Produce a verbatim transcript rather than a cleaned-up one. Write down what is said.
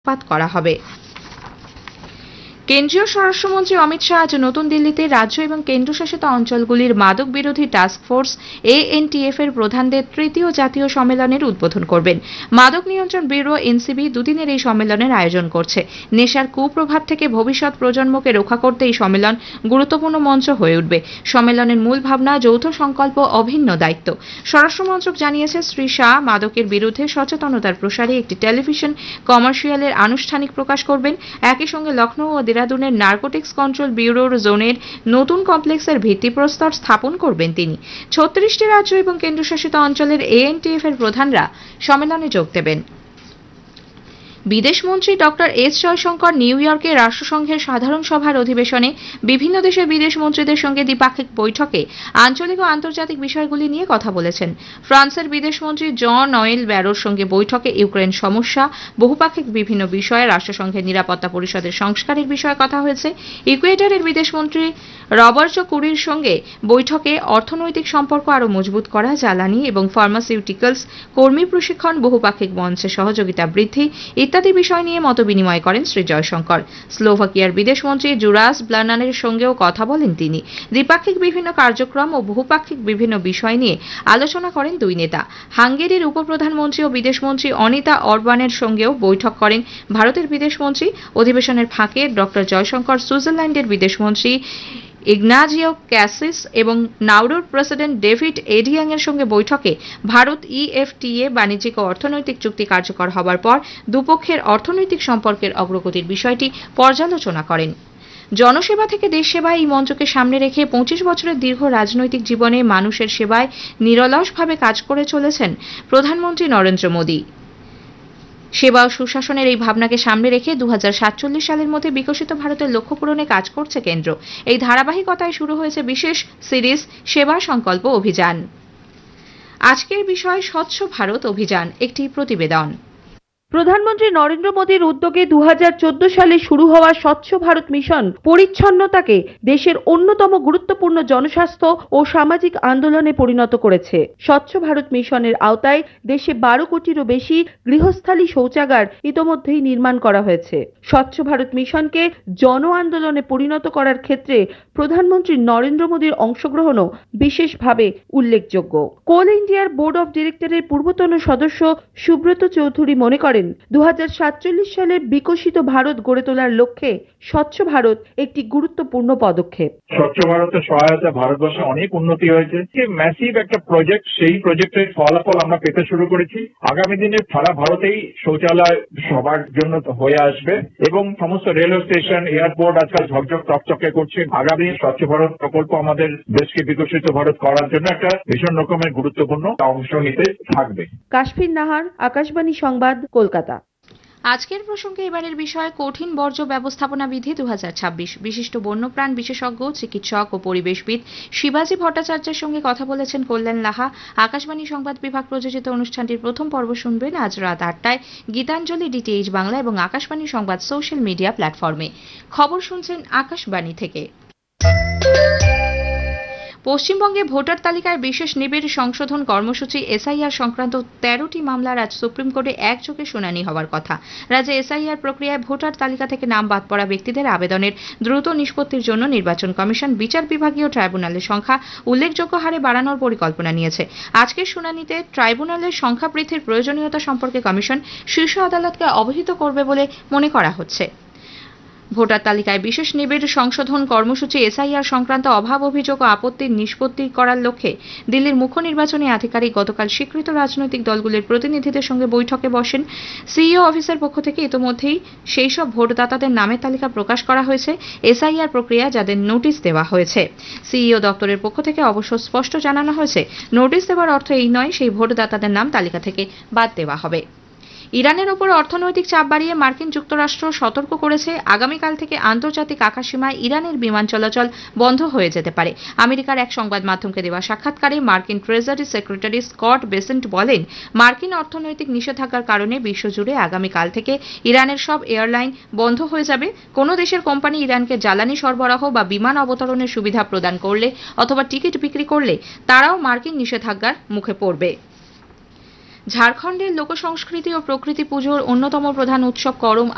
পাত করা হবে। কেন্দ্রীয় স্বরাষ্ট্রমন্ত্রী অমিত শাহ আজ নতুন দিল্লিতে রাজ্য এবং কেন্দ্রশাসিত অঞ্চলগুলির মাদক বিরোধী task force A N T F এর প্রধানদের তৃতীয় জাতীয় সম্মেলনের উদ্বোধন করবেন। মাদক নিয়ন্ত্রণ ব্যুরো এন সি বি দুদিনের এই সম্মেলনের আয়োজন করছে। নেশার কুপ্রভাব থেকে ভবিষ্যৎ প্রজন্মকে রক্ষা করতে এই সম্মেলন গুরুত্বপূর্ণ মঞ্চ হয়ে উঠবে। সম্মেলনের মূল ভাবনা যৌথ সংকল্প, অভিন্ন দায়িত্ব। স্বরাষ্ট্রমন্ত্রক জানিয়েছে, শ্রী শাহ মাদকের বিরুদ্ধে সচেতনতার প্রসারে একটি টেলিভিশন কমার্শিয়ালের আনুষ্ঠানিক প্রকাশ করবেন। একই সঙ্গে লখনৌ ও দেরাদুনের নার্কোটিক্স কন্ট্রোল ব্যুরোর জোনের নতুন কমপ্লেক্সের ভিত্তিপ্রস্তর স্থাপন করবেন তিনি। ছত্রিশটি রাজ্য এবং কেন্দ্রশাসিত অঞ্চলের এ এন টি এফ এর প্রধানরা সম্মেলনে যোগ দেবেন। বিদেশমন্ত্রী ডক্টর এস জয়শঙ্কর নিউ ইয়র্কে রাষ্ট্রসংঘের সাধারণ সভার অধিবেশনে বিভিন্ন দেশের বিদেশ মন্ত্রীদের সঙ্গে দ্বিপাক্ষিক বৈঠকে আঞ্চলিক ও আন্তর্জাতিক বিষয়গুলি নিয়ে কথা বলেছেন। ফ্রান্সের বিদেশমন্ত্রী জন নয়েল ব্যারোর সঙ্গে বৈঠকে ইউক্রেন সমস্যা, বহুপাক্ষিক বিভিন্ন বিষয়ে রাষ্ট্রসংঘের নিরাপত্তা পরিষদের সংস্কারের বিষয়ে কথা হয়েছে। ইকুয়েডরের বিদেশমন্ত্রী রবার্টো কুরির সঙ্গে বৈঠকে অর্থনৈতিক সম্পর্ক আরও মজবুত করা, জ্বালানি এবং ফার্মাসিউটিক্যালস কর্মী প্রশিক্ষণ, বহুপাক্ষিক মঞ্চে সহযোগিতা বৃদ্ধি ইত্যাদি বিষয় নিয়ে মতবিনিময় করেন শ্রী জয়শঙ্কর। স্লোভাকিয়ার বিদেশমন্ত্রী জুরাস ব্লানানের সঙ্গেও কথা বলেন তিনি। দ্বিপাক্ষিক বিভিন্ন কার্যক্রম ও বহুপাক্ষিক বিভিন্ন বিষয় নিয়ে আলোচনা করেন দুই নেতা। হাঙ্গেরির উপপ্রধানমন্ত্রী ও বিদেশমন্ত্রী অনিতা অরবানের সঙ্গেও বৈঠক করেন ভারতের বিদেশমন্ত্রী। অধিবেশনের ফাঁকে ডক্টর জয়শঙ্কর সুইজারল্যান্ডের বিদেশমন্ত্রী ইগনাজিও ক্যাসিস এবং নাউরুর প্রেসিডেন্ট ডেভিড এডিয়াং এর সঙ্গে বৈঠকে ভারত ই এফ টি এ বাণিজ্যিক ও অর্থনৈতিক চুক্তি কার্যকর হবার পর দুপক্ষের অর্থনৈতিক সম্পর্কের অগ্রগতির বিষয়টি পর্যালোচনা করেন। জনসেবা থেকে দেশ সেবা এই মঞ্চকে সামনে রেখে পঁচিশ বছরের দীর্ঘ রাজনৈতিক জীবনে মানুষের সেবায় নিরলসভাবে কাজ করে চলেছেন প্রধানমন্ত্রী নরেন্দ্র মোদী। সেবা ও সুশাসনের এই ভাবনাকে সামনে রেখে দু হাজার সাতচল্লিশ সালের মধ্যে বিকশিত ভারতের লক্ষ্য পূরণে কাজ করছে কেন্দ্র। এই ধারাবাহিকতায় শুরু হয়েছে বিশেষ সিরিজ সেবা সংকল্প অভিযান। আজকের বিষয় স্বচ্ছ ভারত অভিযান, একটি প্রতিবেদন। প্রধানমন্ত্রী নরেন্দ্র মোদীর উদ্যোগে দু হাজার চোদ্দ সালে শুরু হওয়া স্বচ্ছ ভারত মিশন পরিচ্ছন্নতাকে দেশের অন্যতম গুরুত্বপূর্ণ জনস্বাস্থ্য ও সামাজিক আন্দোলনে পরিণত করেছে। স্বচ্ছ ভারত মিশনের আওতায় দেশে বারো কোটিরও বেশি গৃহস্থালী শৌচাগার ইতোমধ্যেই নির্মাণ করা হয়েছে। স্বচ্ছ ভারত মিশনকে জন আন্দোলনে পরিণত করার ক্ষেত্রে প্রধানমন্ত্রী নরেন্দ্র মোদীর অংশগ্রহণও বিশেষভাবে উল্লেখযোগ্য। কোল ইন্ডিয়ার বোর্ড অব ডিরেক্টরের পূর্বতন সদস্য সুব্রত চৌধুরী মনে করেন, দু হাজার সাতচল্লিশ সালে বিকশিত ভারত গড়ে তোলার লক্ষ্যে স্বচ্ছ ভারত একটি গুরুত্বপূর্ণ পদক্ষেপ। স্বচ্ছ ভারতের সহায়তা ভারতবর্ষে অনেক উন্নতি হয়েছে। যে ম্যাসিভ একটা প্রজেক্ট, সেই প্রজেক্টের ফলাফল আমরা পেতে শুরু করেছি। আগামী দিনে সারা ভারতেই শৌচালয় সবার জন্য হয়ে আসবে এবং সমস্ত রেলওয়ে স্টেশন, এয়ারপোর্ট আজকাল ঝকঝক চকচকে করছে। আগামী স্বচ্ছ ভারত প্রকল্প আমাদের দেশকে বিকশিত ভারত করার জন্য একটা ভীষণ রকমের গুরুত্বপূর্ণ অংশ নিতে থাকবে। কাশফিন নাহার, আকাশবাণী সংবাদ, কলকাতা। আজকের প্রসঙ্গে এবারের বিষয় কঠিন বর্জ্য ব্যবস্থাপনা বিধি দু হাজার ছাব্বিশ। বিশিষ্ট বন্যপ্রাণ বিশেষজ্ঞ, চিকিৎসক ও পরিবেশবিদ শিবাজী ভট্টাচার্যের সঙ্গে কথা বলেছেন কল্যাণ লাহা। আকাশবাণী সংবাদ বিভাগ প্রযোজিত অনুষ্ঠানটির প্রথম পর্ব শুনবেন আজ রাত আটটায় Gitanjali D T H Bangla এবং আকাশবাণী সংবাদ সোশ্যাল মিডিয়া প্ল্যাটফর্মে। খবর শুনছেন আকাশবাণী থেকে। পশ্চিমবঙ্গে ভোটার তালিকায় বিশেষ নিবিড় সংশোধন কর্মসূচি এস আই আর সংক্রান্ত তেরোটি মামলার আজ সুপ্রিম কোর্টে একযোগে শুনানি হওয়ার কথা। রাজ্যে এস আই আর প্রক্রিয়ায় ভোটার তালিকা থেকে নাম বাদ পড়া ব্যক্তিদের আবেদনের দ্রুত নিষ্পত্তির জন্য নির্বাচন কমিশন বিচার বিভাগীয় ট্রাইব্যুনালের সংখ্যা উল্লেখযোগ্য হারে বাড়ানোর পরিকল্পনা নিয়েছে। আজকের শুনানিতে ট্রাইব্যুনালের সংখ্যা বৃদ্ধির প্রয়োজনীয়তা সম্পর্কে কমিশন শীর্ষ আদালতকে অবহিত করবে বলে মনে করা হচ্ছে। ভোটার তালিকায় বিশেষ নিবিড় সংশোধন কর্মসূচি এস আই আর সংক্রান্ত অভাব, অভিযোগ ও আপত্তির নিষ্পত্তি করার লক্ষ্যে দিল্লির মুখ্য নির্বাচনী আধিকারিক গতকাল স্বীকৃত রাজনৈতিক দলগুলির প্রতিনিধিদের সঙ্গে বৈঠকে বসেন। সিইও অফিসের পক্ষ থেকে ইতিমধ্যেই সেই সব ভোটদাতাদের নামের তালিকা প্রকাশ করা হয়েছে এস আই আর প্রক্রিয়া যাদের নোটিশ দেওয়া হয়েছে। সিইও দপ্তরের পক্ষ থেকে অবশ্য স্পষ্ট জানানো হয়েছে, নোটিশ দেওয়ার অর্থ এই নয় সেই ভোটদাতাদের নাম তালিকা থেকে বাদ দেওয়া হবে। ইরানের ওপর অর্থনৈতিক চাপ বাড়িয়ে মার্কিন যুক্তরাষ্ট্র সতর্ক করেছে, আগামীকাল থেকে আন্তর্জাতিক আকাশসীমায় ইরানের বিমান চলাচল বন্ধ হয়ে যেতে পারে। আমেরিকার এক সংবাদ মাধ্যমকে দেওয়া সাক্ষাৎকারে মার্কিন ট্রেজারি সেক্রেটারি স্কট বেসেন্ট বলেন, মার্কিন অর্থনৈতিক নিষেধাজ্ঞার কারণে বিশ্বজুড়ে আগামীকাল থেকে ইরানের সব এয়ারলাইন বন্ধ হয়ে যাবে। কোনো দেশের কোম্পানি ইরানকে জ্বালানি সরবরাহ বা বিমান অবতরণের সুবিধা প্রদান করলে অথবা টিকিট বিক্রি করলে তারাও মার্কিন নিষেধাজ্ঞার মুখে পড়বে। ঝাড়খণ্ডের লোকসংস্কৃতি ও প্রকৃতি পুজোর অন্যতম প্রধান উৎসব করম